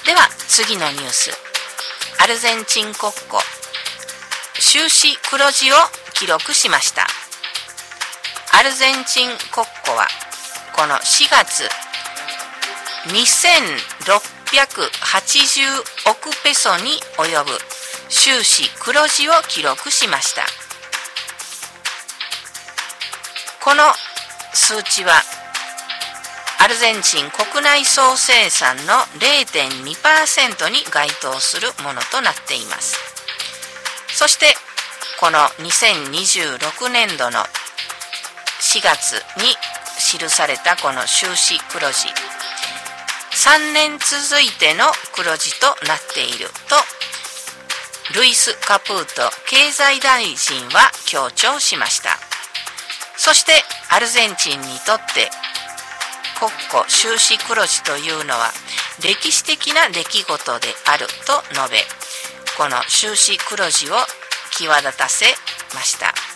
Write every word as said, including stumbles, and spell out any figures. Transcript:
では次のニュース。アルゼンチン国庫収支黒字を記録しました。アルゼンチン国庫はこのしがつにせんろっぴゃくはちじゅうおくペソに及ぶ収支黒字を記録しました。この数値はアルゼンチン国内総生産の れいてんにパーセント に該当するものとなっています。そしてこのにせんにじゅうろくねんどのしがつに記されたこの収支黒字、さんねん続いての黒字となっているとルイス・カプート経済大臣は強調しました。そしてアルゼンチンにとって国庫収支黒字というのは歴史的な出来事であると述べ、この収支黒字を際立たせました。